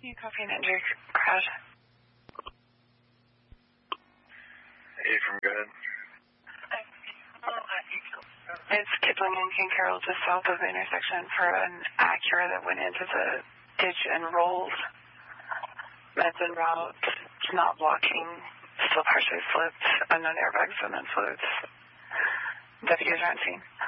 Can you copy an injury crash? Hey, from good. It's Kipling and King Carroll just south of the intersection for an Acura that went into the ditch and rolled. That's en route. It's not blocking. Still partially slipped. Unknown airbags and then floats. Deputies aren't seen.